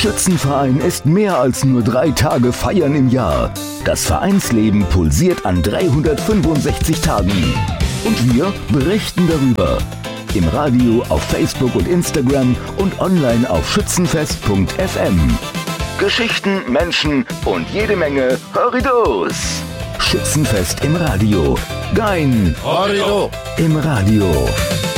Schützenverein ist mehr als nur 3 Tage Feiern im Jahr. Das Vereinsleben pulsiert an 365 Tagen. Und wir berichten darüber. Im Radio, auf Facebook und Instagram und online auf schützenfest.fm. Geschichten, Menschen und jede Menge Horridos. Schützenfest im Radio. Gein. Horrido. Im Radio.